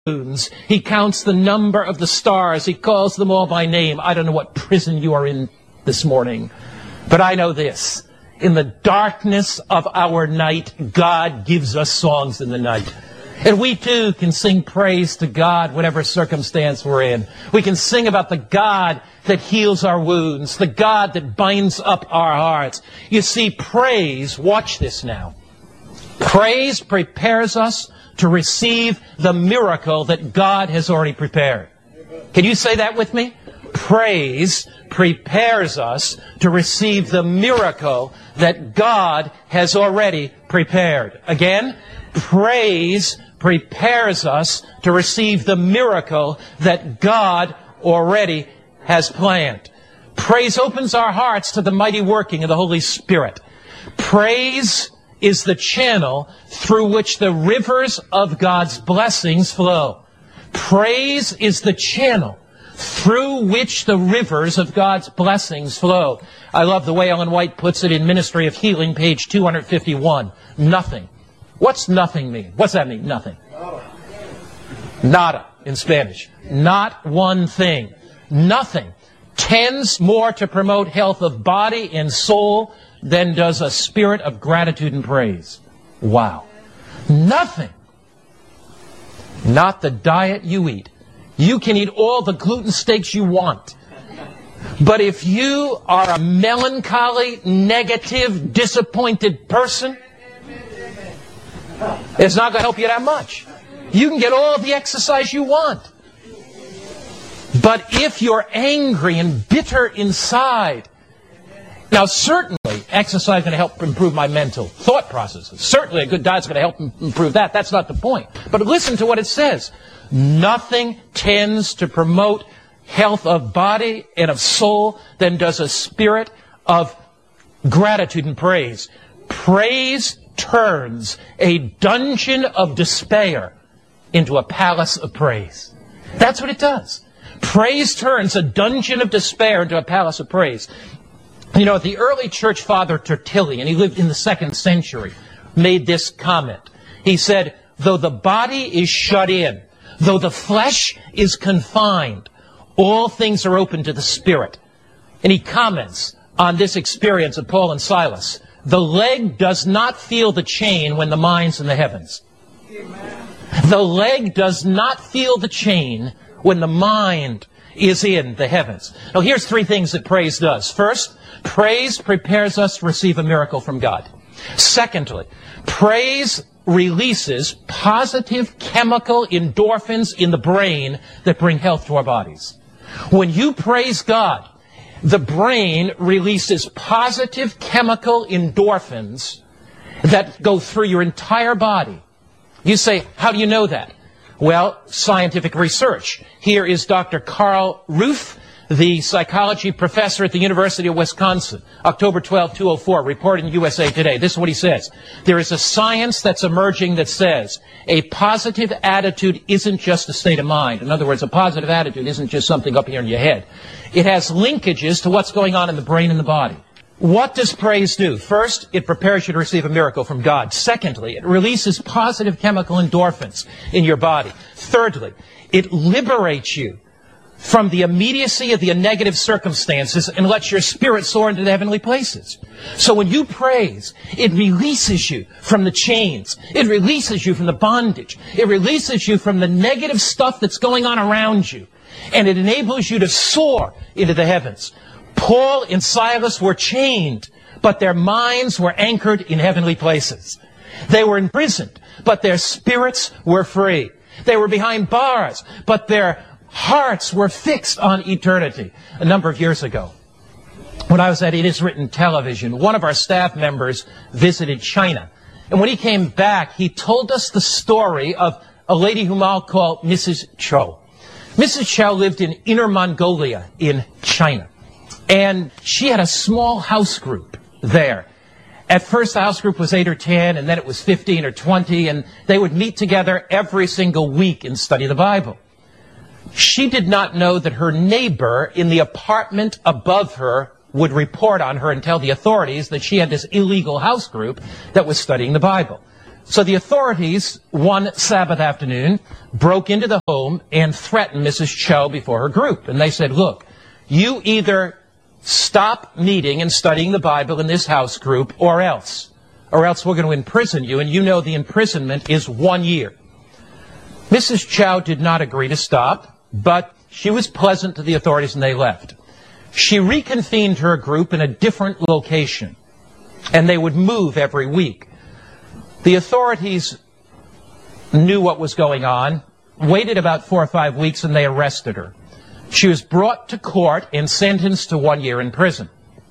moons. He counts the number of the stars. He calls them all by name. I don't know what prison you are in this morning, but I know this. In the darkness of our night, God gives us songs in the night. And we too can sing praise to God, whatever circumstance we're in. We can sing about the God that heals our wounds, the God that binds up our hearts. You see, praise, watch this now. Praise prepares us to receive the miracle that God has already prepared. Can you say that with me? Praise prepares us to receive the miracle that God has already prepared. Again, praise prepares us to receive the miracle that God already has planned. Praise opens our hearts to the mighty working of the Holy Spirit. Praise is the channel through which the rivers of God's blessings flow. Praise is the channel through which the rivers of God's blessings flow. I love the way Ellen White puts it in Ministry of Healing, page 251. Nothing. What's nothing mean? What's that mean? Nothing. Nada in Spanish. Not one thing. Nothing tends more to promote health of body and soul than does a spirit of gratitude and praise. Wow. Nothing. Not the diet you eat. You can eat all the gluten steaks you want. But if you are a melancholy, negative, disappointed person, it's not going to help you that much. You can get all the exercise you want. But if you're angry and bitter inside, now certainly exercise is going to help improve my mental thought processes. Certainly a good diet is going to help improve that. That's not the point. But listen to what it says. Nothing tends to promote health of body and of soul than does a spirit of gratitude and praise. Praise turns a dungeon of despair into a palace of praise. That's what it does. Praise turns a dungeon of despair into a palace of praise. You know, the early church father Tertullian, he lived in the 2nd century, made this comment. He said, though the body is shut in, though the flesh is confined, all things are open to the Spirit. And he comments on this experience of Paul and Silas. The leg does not feel the chain when the mind's in the heavens. Amen. The leg does not feel the chain when the mind is in the heavens. Now here's 3 things that praise does. First, praise prepares us to receive a miracle from God. Secondly, praise releases positive chemical endorphins in the brain that bring health to our bodies. When you praise God, the brain releases positive chemical endorphins that go through your entire body. You say, how do you know that? Well, scientific research. Here is Dr. Carl Ruth, the psychology professor at the University of Wisconsin, October 12, 2004, reported in USA Today. This is what he says. There is a science that's emerging that says a positive attitude isn't just a state of mind. In other words, a positive attitude isn't just something up here in your head. It has linkages to what's going on in the brain and the body. What does praise do? First, it prepares you to receive a miracle from God. Secondly, it releases positive chemical endorphins in your body. Thirdly, it liberates you from the immediacy of the negative circumstances and lets your spirit soar into the heavenly places. So when you praise, it releases you from the chains. It releases you from the bondage. It releases you from the negative stuff that's going on around you. And it enables you to soar into the heavens. Paul and Silas were chained, but their minds were anchored in heavenly places. They were imprisoned, but their spirits were free. They were behind bars, but their hearts were fixed on eternity. A number of years ago, when I was at It Is Written Television, one of our staff members visited China. And when he came back, he told us the story of a lady whom I'll call Mrs. Cho. Mrs. Cho lived in Inner Mongolia in China. And she had a small house group there. At first, the house group was 8 or 10, and then it was 15 or 20, and they would meet together every single week and study the Bible. She did not know that her neighbor in the apartment above her would report on her and tell the authorities that she had this illegal house group that was studying the Bible. So the authorities, one Sabbath afternoon, broke into the home and threatened Mrs. Cho before her group. And they said, look, you either stop meeting and studying the Bible in this house group, or else we're going to imprison you, and you know the imprisonment is 1 year. Mrs. Chow did not agree to stop, but she was pleasant to the authorities and they left. She reconvened her group in a different location, and they would move every week. The authorities knew what was going on, waited about 4 or 5 weeks, and they arrested her. She was brought to court and sentenced to 1 year in prison.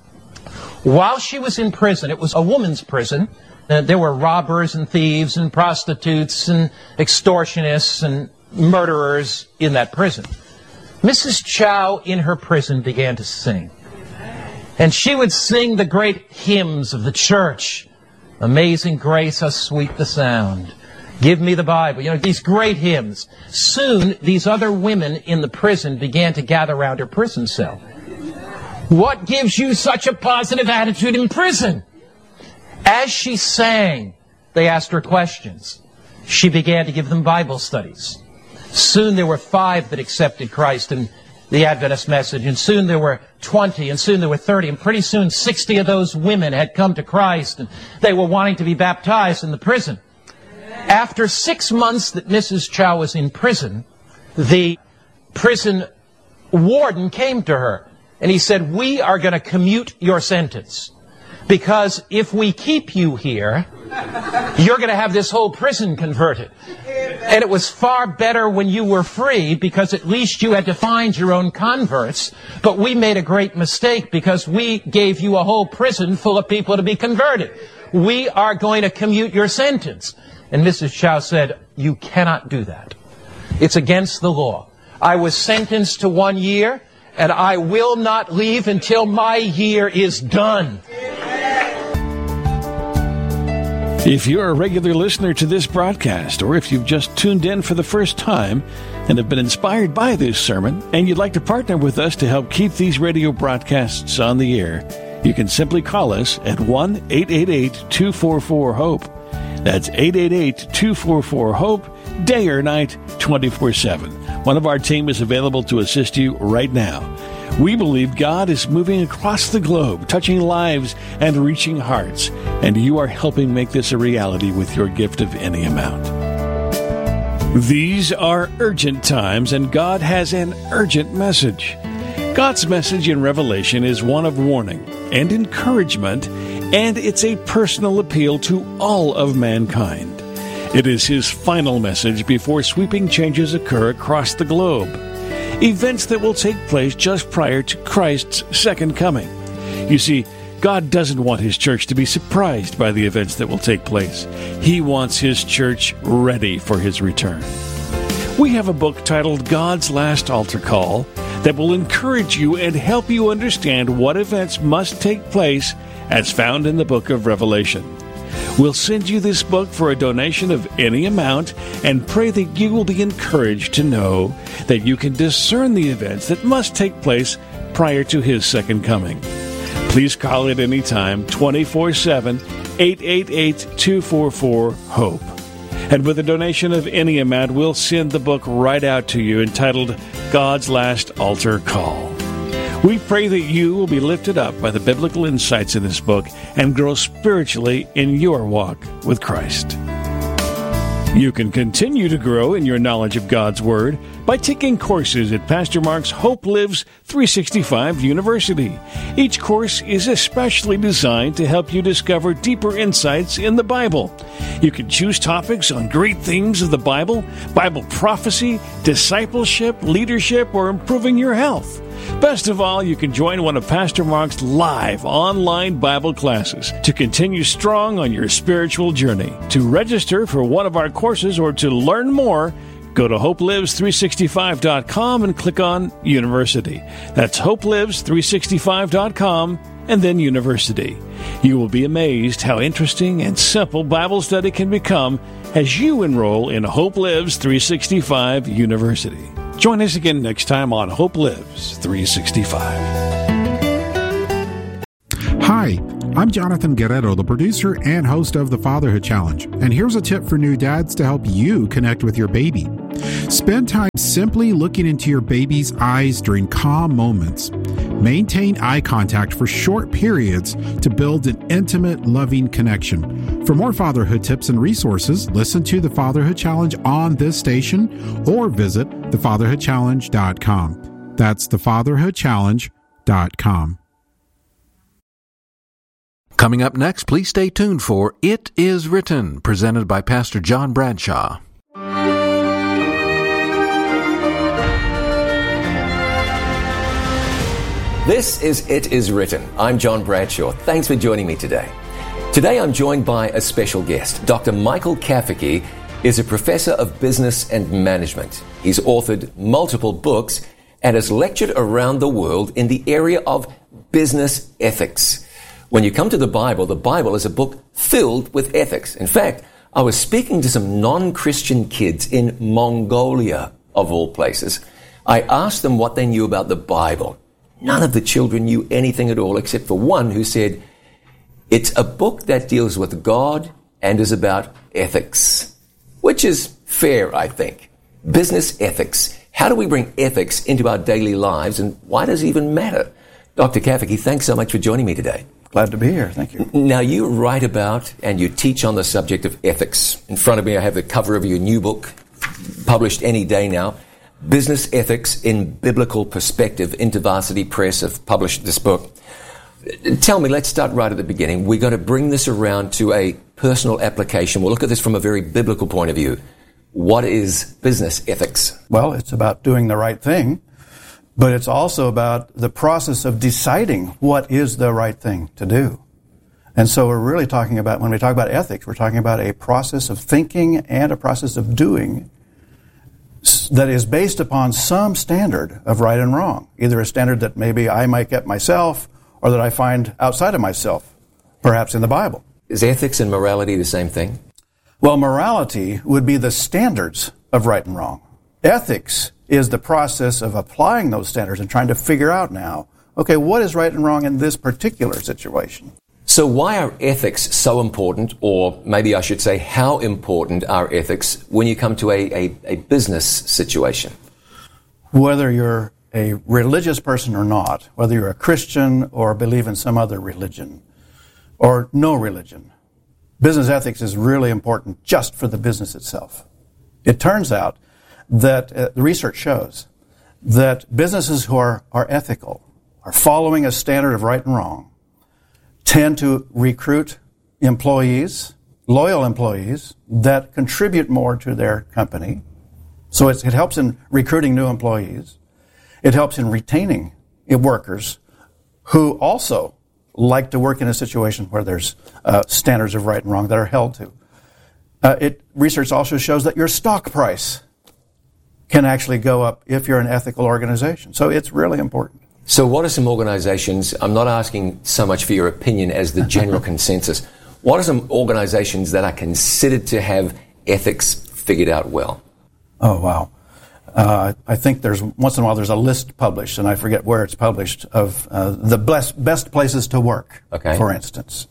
While she was in prison, it was a woman's prison. There were robbers and thieves and prostitutes and extortionists and murderers in that prison. Mrs. Chow in her prison began to sing. And she would sing the great hymns of the church. Amazing Grace, how sweet the sound. Give me the Bible. You know, these great hymns. Soon, these other women in the prison began to gather around her prison cell. What gives you such a positive attitude in prison? As she sang, they asked her questions. She began to give them Bible studies. Soon there were 5 that accepted Christ and the Adventist message, and soon there were 20, and soon there were 30, and pretty soon 60 of those women had come to Christ, and they were wanting to be baptized in the prison. After 6 months that Mrs. Chow was in prison, the prison warden came to her, and he said, we are going to commute your sentence. Because if we keep you here, you're going to have this whole prison converted. And it was far better when you were free, because at least you had to find your own converts. But we made a great mistake because we gave you a whole prison full of people to be converted. We are going to commute your sentence. And Mrs. Chow said, you cannot do that. It's against the law. I was sentenced to 1 year, and I will not leave until my year is done. If you're a regular listener to this broadcast, or if you've just tuned in for the first time and have been inspired by this sermon, and you'd like to partner with us to help keep these radio broadcasts on the air, you can simply call us at 1-888-244-HOPE. That's 888-244-HOPE, day or night, 24/7. One of our team is available to assist you right now. We believe God is moving across the globe, touching lives and reaching hearts, and you are helping make this a reality with your gift of any amount. These are urgent times, and God has an urgent message. God's message in Revelation is one of warning and encouragement, and it's a personal appeal to all of mankind. It is His final message before sweeping changes occur across the globe. Events that will take place just prior to Christ's second coming. You see, God doesn't want His church to be surprised by the events that will take place. He wants His church ready for His return. We have a book titled God's Last Altar Call that will encourage you and help you understand what events must take place as found in the book of Revelation. We'll send you this book for a donation of any amount and pray that you will be encouraged to know that you can discern the events that must take place prior to His second coming. Please call at any time, 24/7, 888-244-HOPE. And with a donation of any amount, we'll send the book right out to you entitled God's Last Altar Call. We pray that you will be lifted up by the biblical insights in this book and grow spiritually in your walk with Christ. You can continue to grow in your knowledge of God's Word by taking courses at Pastor Mark's Hope Lives 365 University. Each course is especially designed to help you discover deeper insights in the Bible. You can choose topics on great themes of the Bible, Bible prophecy, discipleship, leadership, or improving your health. Best of all, you can join one of Pastor Mark's live online Bible classes to continue strong on your spiritual journey. To register for one of our courses or to learn more, go to hopelives365.com and click on University. That's hopelives365.com and then University. You will be amazed how interesting and simple Bible study can become as you enroll in Hope Lives 365 University. Join us again next time on Hope Lives 365. Hi, I'm Jonathan Guerrero, the producer and host of the Fatherhood Challenge, and here's a tip for new dads to help you connect with your baby. Spend time simply looking into your baby's eyes during calm moments. Maintain eye contact for short periods to build an intimate, loving connection. For more fatherhood tips and resources, listen to the Fatherhood Challenge on this station or visit thefatherhoodchallenge.com. That's thefatherhoodchallenge.com. Coming up next, please stay tuned for It Is Written, presented by Pastor John Bradshaw. This is It Is Written. I'm John Bradshaw. Thanks for joining me today. Today I'm joined by a special guest. Dr. Michael Kafferke is a professor of business and management. He's authored multiple books and has lectured around the world in the area of business ethics. When you come to the Bible is a book filled with ethics. In fact, I was speaking to some non-Christian kids in Mongolia, of all places. I asked them what they knew about the Bible. None of the children knew anything at all except for one who said, it's a book that deals with God and is about ethics. Which is fair, I think. Business ethics. How do we bring ethics into our daily lives, and why does it even matter? Dr. Kafferke, thanks so much for joining me today. Glad to be here. Thank you. Now, you write about and you teach on the subject of ethics. In front of me, I have the cover of your new book, published any day now. Business Ethics in Biblical Perspective. InterVarsity Press have published this book. Tell me, let's start right at the beginning. We're going to bring this around to a personal application. We'll look at this from a very biblical point of view. What is business ethics? Well, it's about doing the right thing, but it's also about the process of deciding what is the right thing to do. And so we're really talking about, when we talk about ethics, we're talking about a process of thinking and a process of doing that is based upon some standard of right and wrong, either a standard that maybe I might get myself or that I find outside of myself, perhaps in the Bible. Is ethics and morality the same thing? Well, morality would be the standards of right and wrong. Ethics is the process of applying those standards and trying to figure out now, okay, what is right and wrong in this particular situation? So why are ethics so important, or maybe I should say how important are ethics when you come to a business situation? Whether you're a religious person or not, whether you're a Christian or believe in some other religion or no religion, business ethics is really important just for the business itself. It turns out that the research shows that businesses who are ethical, are following a standard of right and wrong, tend to recruit employees, loyal employees, that contribute more to their company. So it helps in recruiting new employees. It helps in retaining workers who also like to work in a situation where there's standards of right and wrong that are held to. Research also shows that your stock price can actually go up if you're an ethical organization. So it's really important. So what are some organizations, I'm not asking so much for your opinion as the general consensus, what are some organizations that are considered to have ethics figured out well? Oh, wow. I think once in a while there's a list published, and I forget where it's published, of the best places to work, okay, for instance.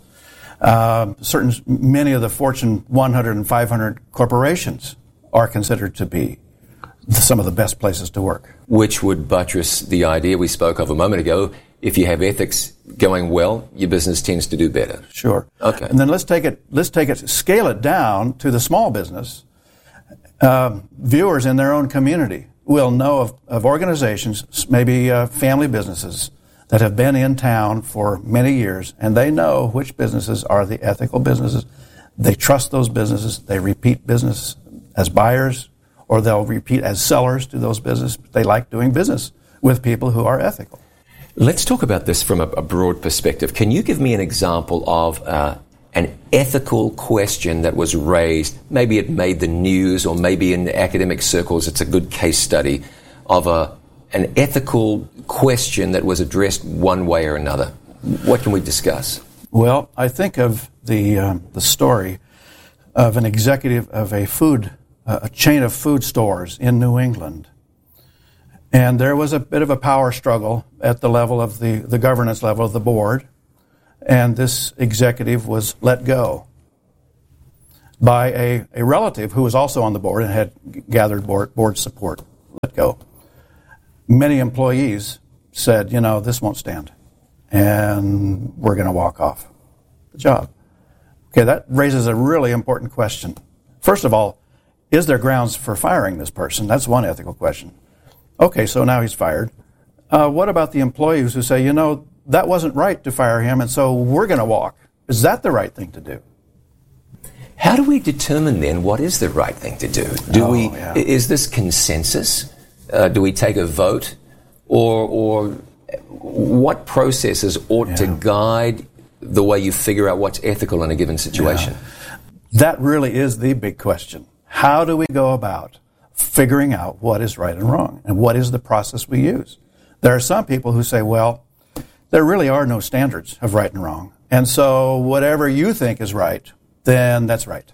Many of the Fortune 100 and 500 corporations are considered to be some of the best places to work. Which would buttress the idea we spoke of a moment ago. If you have ethics going well, your business tends to do better. Sure. Okay. And then scale it down to the small business. Viewers in their own community will know of organizations, maybe family businesses, that have been in town for many years, and they know which businesses are the ethical businesses. They trust those businesses. They repeat business as buyers, or they'll repeat as sellers to those businesses. They like doing business with people who are ethical. Let's talk about this from a broad perspective. Can you give me an example of an ethical question that was raised? Maybe it made the news, or maybe in academic circles it's a good case study of an ethical question that was addressed one way or another. What can we discuss? Well, I think of the story of an executive of a chain of food stores in New England. And there was a bit of a power struggle at the level of the governance level of the board. and this executive was let go by a relative who was also on the board and had gathered board support. Let go. Many employees said, this won't stand, and we're going to walk off the job. Okay, that raises a really important question. First of all, is there grounds for firing this person? That's one ethical question. Okay, so now he's fired. What about the employees who say, that wasn't right to fire him, and so we're going to walk? Is that the right thing to do? How do we determine then what is the right thing to do? Is this consensus? Do we take a vote? Or what processes ought to guide the way you figure out what's ethical in a given situation? Yeah. That really is the big question. How do we go about figuring out what is right and wrong? And what is the process we use? There are some people who say, well, there really are no standards of right and wrong. And so whatever you think is right, then that's right.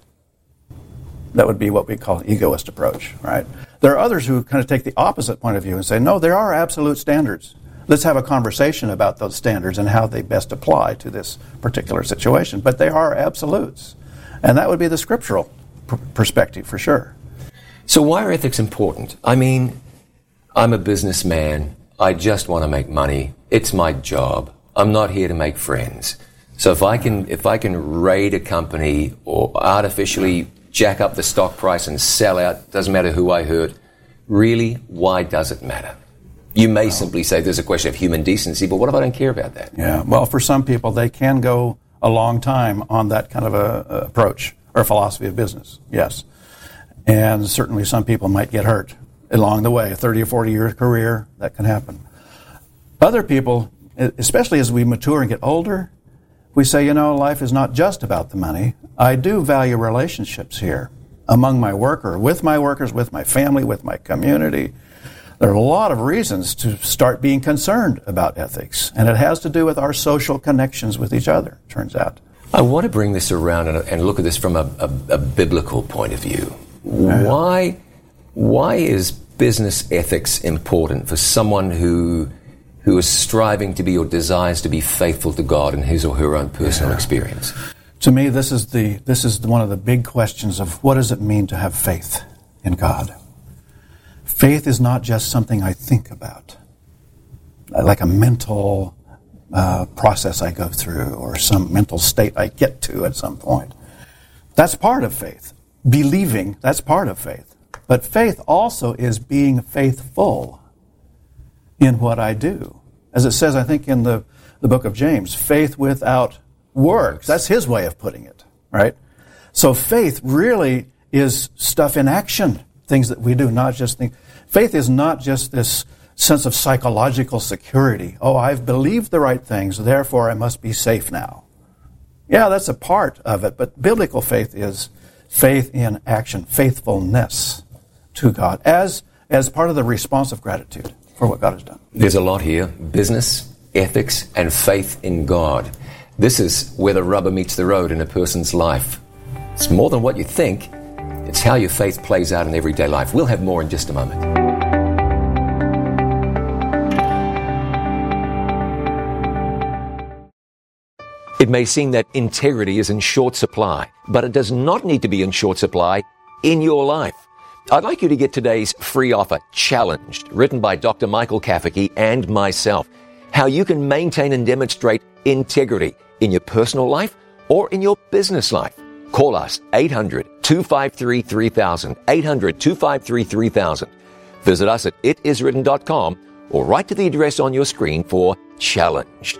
That would be what we call an egoist approach, right? There are others who kind of take the opposite point of view and say, no, there are absolute standards. Let's have a conversation about those standards and how they best apply to this particular situation. But they are absolutes. And that would be the scriptural perspective for sure. So why are ethics important? I mean, I'm a businessman. I just want to make money. It's my job. I'm not here to make friends. So if I can raid a company or artificially jack up the stock price and sell out, doesn't matter who I hurt, really, why does it matter? You may simply say there's a question of human decency, but what if I don't care about that? Yeah, well, for some people, they can go a long time on that kind of a approach or philosophy of business, yes. And certainly some people might get hurt along the way, a 30 or 40-year career, that can happen. Other people, especially as we mature and get older, we say, life is not just about the money. I do value relationships here among my worker, with my workers, with my family, with my community. There are a lot of reasons to start being concerned about ethics, and it has to do with our social connections with each other, turns out. I want to bring this around and look at this from a biblical point of view. Why is business ethics important for someone who is striving to be or desires to be faithful to God in his or her own personal experience? To me, this is one of the big questions of what does it mean to have faith in God? Faith is not just something I think about, like a mental process I go through or some mental state I get to at some point. That's part of faith. Believing, that's part of faith. But faith also is being faithful in what I do. As it says, I think, in the book of James, faith without works. That's his way of putting it, right? So faith really is stuff in action, things that we do, not just things. Faith is not just this sense of psychological security. Oh, I've believed the right things, therefore I must be safe now. Yeah, that's a part of it, but biblical faith is faith in action, faithfulness to God, as part of the response of gratitude for what God has done. There's a lot here. Business, ethics, and faith in God. This is where the rubber meets the road in a person's life. It's more than what you think. It's how your faith plays out in everyday life. We'll have more in just a moment. It may seem that integrity is in short supply, but it does not need to be in short supply in your life. I'd like you to get today's free offer, Challenged, written by Dr. Michael Kafferke and myself, how you can maintain and demonstrate integrity in your personal life or in your business life. Call us 800-253-3000, 800-253-3000. Visit us at itiswritten.com or write to the address on your screen for Challenged.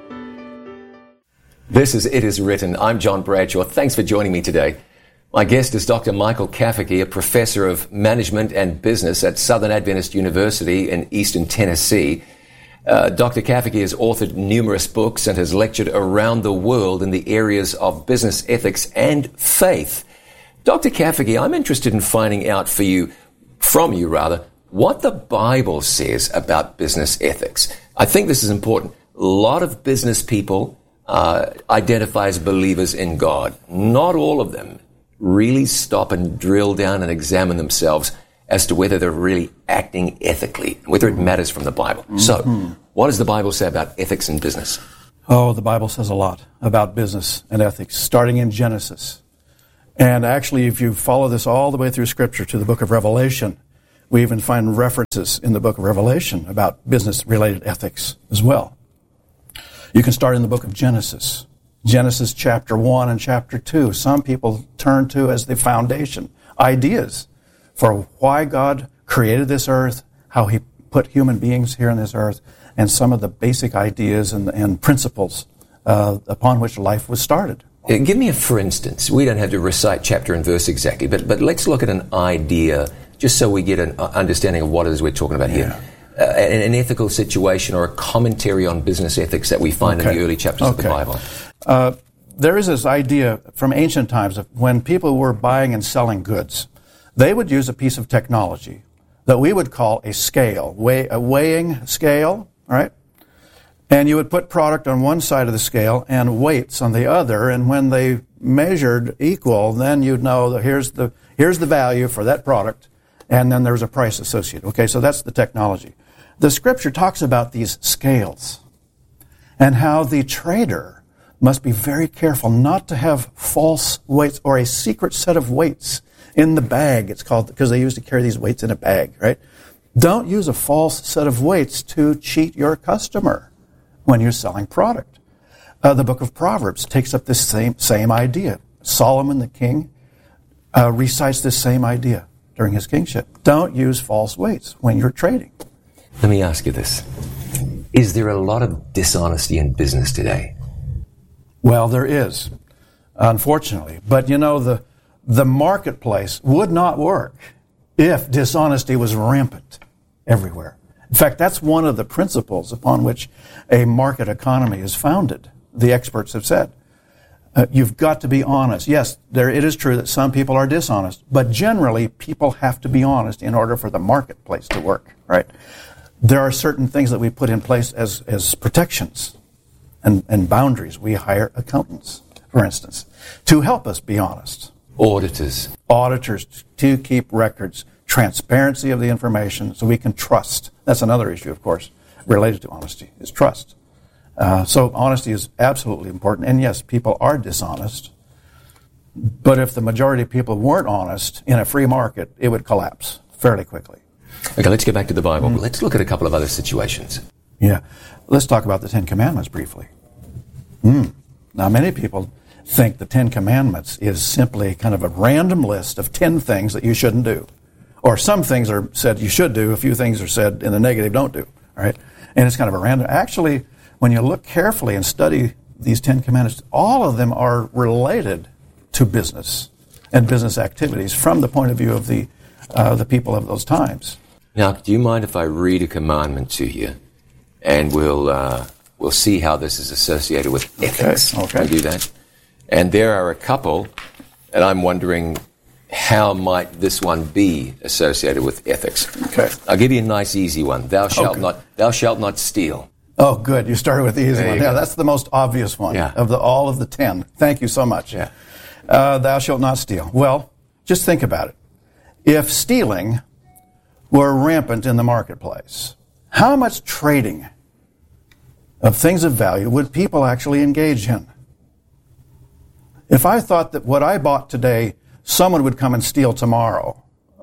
This is It Is Written. I'm John Bradshaw. Thanks for joining me today. My guest is Dr. Michael Kafferke, a professor of management and business at Southern Adventist University in Eastern Tennessee. Dr. Kafferke has authored numerous books and has lectured around the world in the areas of business ethics and faith. Dr. Kafferke, I'm interested in finding out from you, what the Bible says about business ethics. I think this is important. A lot of business people identify as believers in God. Not all of them really stop and drill down and examine themselves as to whether they're really acting ethically, whether it matters from the Bible. Mm-hmm. So, what does the Bible say about ethics in business? Oh, the Bible says a lot about business and ethics, starting in Genesis. And actually, if you follow this all the way through Scripture to the book of Revelation, we even find references in the book of Revelation about business-related ethics as well. You can start in the book of Genesis. Genesis chapter 1 and chapter 2. Some people turn to as the foundation, ideas for why God created this earth, how He put human beings here on this earth, and some of the basic ideas and principles upon which life was started. Give me for instance. We don't have to recite chapter and verse exactly, but let's look at an idea just so we get an understanding of what it is we're talking about here. An ethical situation or a commentary on business ethics that we find in the early chapters of the Bible. There is this idea from ancient times of when people were buying and selling goods, they would use a piece of technology that we would call a scale, a weighing scale, right? And you would put product on one side of the scale and weights on the other, and when they measured equal, then you'd know that here's the value for that product, and then there's a price associated. Okay, so that's the technology. The Scripture talks about these scales and how the trader must be very careful not to have false weights or a secret set of weights in the bag, it's called, because they used to carry these weights in a bag, right? Don't use a false set of weights to cheat your customer when you're selling product. The book of Proverbs takes up this same idea. Solomon the king recites this same idea during his kingship. Don't use false weights when you're trading. Let me ask you this. Is there a lot of dishonesty in business today? Well, there is, unfortunately. But you know, the marketplace would not work if dishonesty was rampant everywhere. In fact, that's one of the principles upon which a market economy is founded, the experts have said. You've got to be honest. Yes, it is true that some people are dishonest, but generally people have to be honest in order for the marketplace to work, right? There are certain things that we put in place as protections and boundaries. We hire accountants, for instance, to help us be honest. Auditors to keep records, transparency of the information so we can trust. That's another issue, of course, related to honesty, is trust. So honesty is absolutely important. And yes, people are dishonest. But if the majority of people weren't honest in a free market, it would collapse fairly quickly. Okay, let's get back to the Bible. Let's look at a couple of other situations. Yeah. Let's talk about the Ten Commandments briefly. Now, many people think the Ten Commandments is simply kind of a random list of 10 things that you shouldn't do. Or some things are said you should do, a few things are said in the negative don't do, right? And it's kind of a random. Actually, when you look carefully and study these 10 Commandments, all of them are related to business and business activities from the point of view of the people of those times. Now, do you mind if I read a commandment to you, and we'll see how this is associated with ethics? Okay. Can we do that? And there are a couple, and I'm wondering how might this one be associated with ethics? Okay. I'll give you a nice, easy one. Thou shalt not steal. Oh, good. You started with the easy one. Yeah, that's the most obvious one of all of the 10. Thank you so much. Yeah. Thou shalt not steal. Well, just think about it. If stealing were rampant in the marketplace, how much trading of things of value would people actually engage in? If I thought that what I bought today, someone would come and steal tomorrow,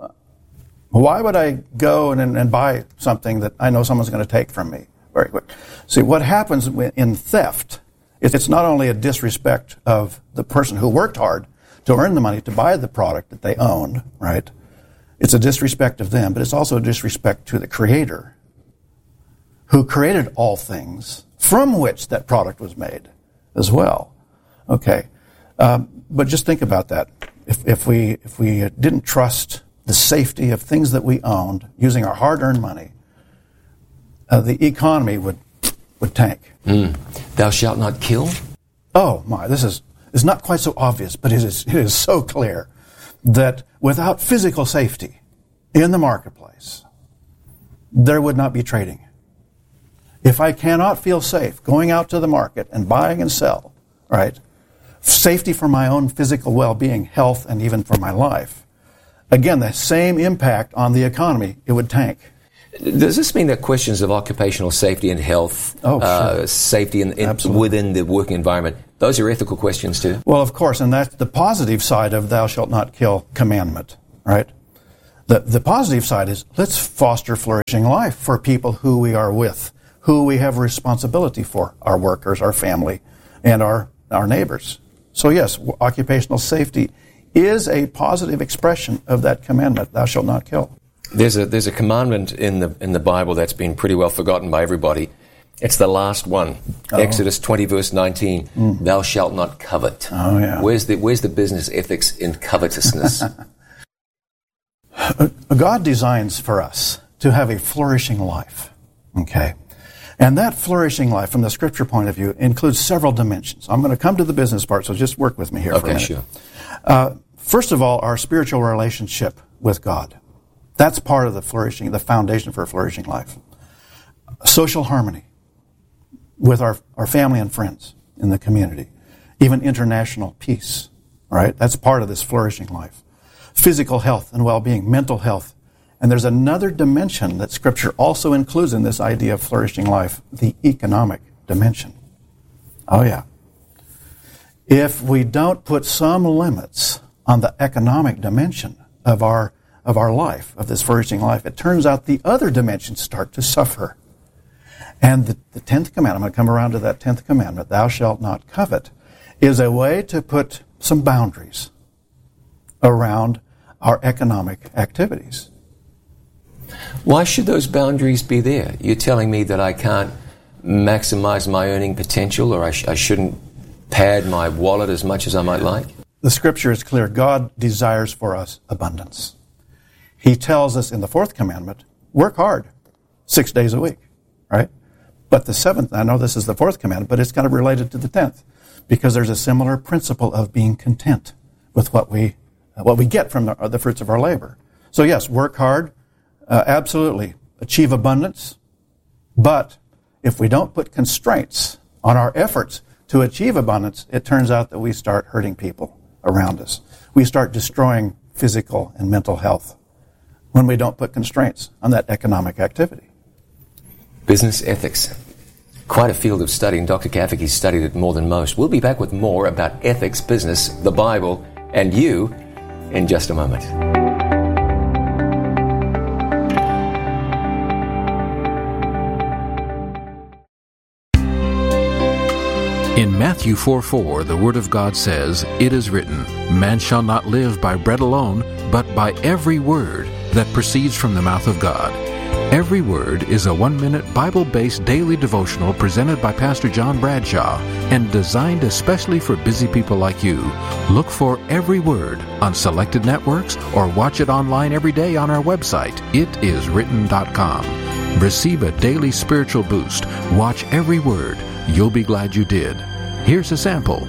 why would I go and buy something that I know someone's going to take from me very quick? See, what happens in theft, it's not only a disrespect of the person who worked hard to earn the money to buy the product that they owned, right? It's a disrespect of them, but it's also a disrespect to the Creator who created all things from which that product was made as well. Okay. But just think about that. If we didn't trust the safety of things that we owned using our hard-earned money, the economy would tank. Thou shalt not kill? Oh my, this is not quite so obvious, but it is so clear that without physical safety in the marketplace, there would not be trading. If I cannot feel safe going out to the market and buying and sell, right, safety for my own physical well-being, health, and even for my life, again, the same impact on the economy, it would tank. Does this mean that questions of occupational safety and health, sure. safety within the working environment, those are ethical questions too? Well, of course, and that's the positive side of thou shalt not kill commandment, right? The positive side is let's foster flourishing life for people who we are with, who we have responsibility for, our workers, our family, and our neighbors. So yes, occupational safety is a positive expression of that commandment, thou shalt not kill. There's a commandment in the Bible that's been pretty well forgotten by everybody. It's the last one. Exodus 20 verse 19. Thou shalt not covet. Oh yeah. Where's the business ethics in covetousness? God designs for us to have a flourishing life. Okay. And that flourishing life, from the scripture point of view, includes several dimensions. I'm going to come to the business part, so just work with me here for a minute. Sure. First of all, our spiritual relationship with God. That's part of the foundation for a flourishing life. Social harmony with our family and friends in the community. Even international peace, right? That's part of this flourishing life. Physical health and well-being, mental health. And there's another dimension that Scripture also includes in this idea of flourishing life, the economic dimension. Oh yeah. If we don't put some limits on the economic dimension of our life, of this flourishing life, it turns out the other dimensions start to suffer. And the 10th commandment, I'm going to come around to that 10th commandment, thou shalt not covet, is a way to put some boundaries around our economic activities. Why should those boundaries be there? You're telling me that I can't maximize my earning potential, or I shouldn't pad my wallet as much as I might like? The Scripture is clear. God desires for us abundance. He tells us in the 4th commandment, work hard 6 days a week, right? But the 7th, I know this is the 4th commandment, but it's kind of related to the 10th, because there's a similar principle of being content with what we get from the fruits of our labor. So yes, work hard, absolutely, achieve abundance, but if we don't put constraints on our efforts to achieve abundance, it turns out that we start hurting people around us. We start destroying physical and mental health when we don't put constraints on that economic activity. Business ethics. Quite a field of study, and Dr. Kafiki studied it more than most. We'll be back with more about ethics, business, the Bible, and you in just a moment. In Matthew 4:4, the Word of God says, "It is written, man shall not live by bread alone, but by every word that proceeds from the mouth of God." Every Word is a 1-minute Bible-based daily devotional presented by Pastor John Bradshaw and designed especially for busy people like you. Look for Every Word on selected networks or watch it online every day on our website, itiswritten.com. Receive a daily spiritual boost. Watch Every Word. You'll be glad you did. Here's a sample.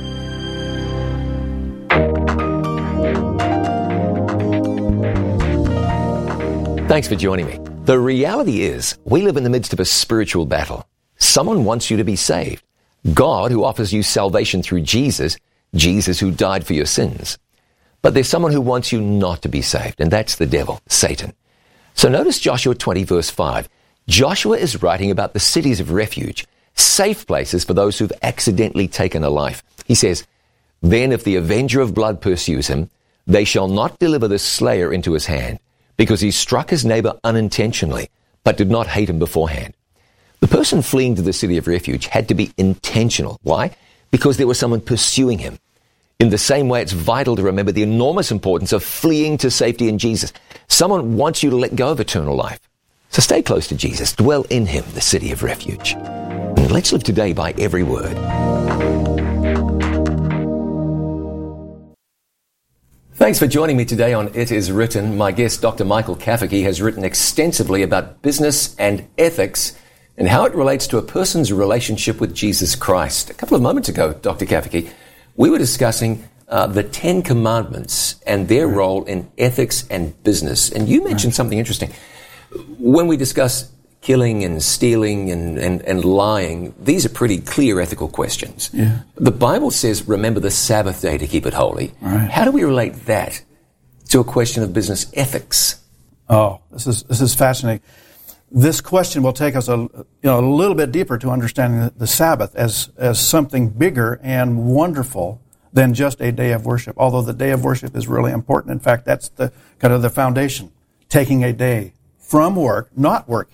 Thanks for joining me. The reality is, we live in the midst of a spiritual battle. Someone wants you to be saved. God, who offers you salvation through Jesus who died for your sins. But there's someone who wants you not to be saved, and that's the devil, Satan. So notice Joshua 20 verse 5. Joshua is writing about the cities of refuge, safe places for those who've accidentally taken a life. He says, "Then if the avenger of blood pursues him, they shall not deliver the slayer into his hand, because he struck his neighbor unintentionally, but did not hate him beforehand." The person fleeing to the city of refuge had to be intentional. Why? Because there was someone pursuing him. In the same way, it's vital to remember the enormous importance of fleeing to safety in Jesus. Someone wants you to let go of eternal life. So stay close to Jesus. Dwell in him, the city of refuge. And let's live today by every word. Thanks for joining me today on It Is Written. My guest, Dr. Michael Kafiki, has written extensively about business and ethics and how it relates to a person's relationship with Jesus Christ. A couple of moments ago, Dr. Kafiki, we were discussing the 10 Commandments and their role in ethics and business. And you mentioned something interesting. When we discuss killing and stealing and lying, these are pretty clear ethical questions. Yeah. The Bible says, remember the Sabbath day to keep it holy. Right. How do we relate that to a question of business ethics? Oh, this is fascinating. this question will take us a little bit deeper to understanding the Sabbath as something bigger and wonderful than just a day of worship. Although the day of worship is really important. In fact, that's the kind of the foundation. Taking a day from work, not work